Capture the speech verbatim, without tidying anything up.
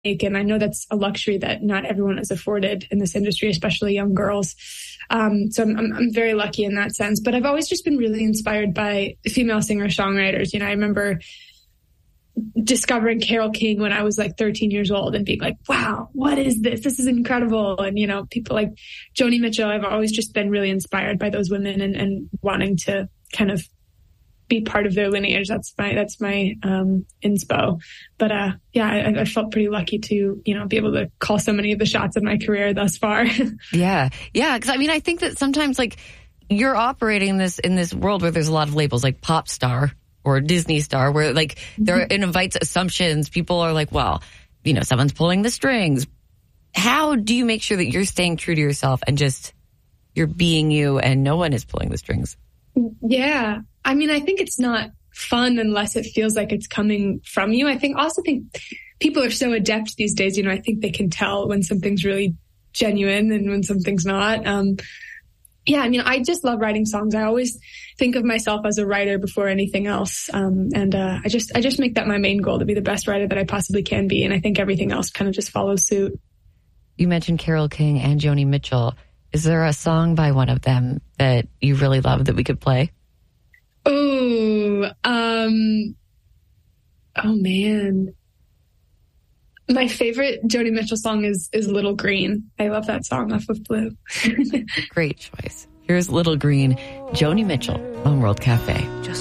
And I know that's a luxury that not everyone is afforded in this industry, especially young girls. Um, so I'm, I'm, I'm very lucky in that sense. But I've always just been really inspired by female singer-songwriters. You know, I remember discovering Carole King when I was like thirteen years old and being like, wow, what is this? This is incredible. And, you know, people like Joni Mitchell, I've always just been really inspired by those women and, and wanting to kind of be part of their lineage. That's my, that's my, um, inspo. But, uh, yeah, I, I felt pretty lucky to, you know, be able to call so many of the shots of my career thus far. Yeah. Yeah. Cause I mean, I think that sometimes like you're operating in this, in this world where there's a lot of labels like pop star or Disney star, where like there it invites assumptions. People are like, well, you know, someone's pulling the strings. How do you make sure that you're staying true to yourself and just you're being you and no one is pulling the strings? Yeah. I mean, I think it's not fun unless it feels like it's coming from you. I think also think people are so adept these days. You know, I think they can tell when something's really genuine and when something's not. Um, yeah, I mean, I just love writing songs. I always think of myself as a writer before anything else. Um, and, uh, I just, I just make that my main goal, to be the best writer that I possibly can be. And I think everything else kind of just follows suit. You mentioned Carole King and Joni Mitchell. Is there a song by one of them that you really love that we could play? Oh, um, oh man. My favorite Joni Mitchell song is, is Little Green. I love that song off of Blue. Great choice. Here's Little Green, Joni Mitchell on World Cafe.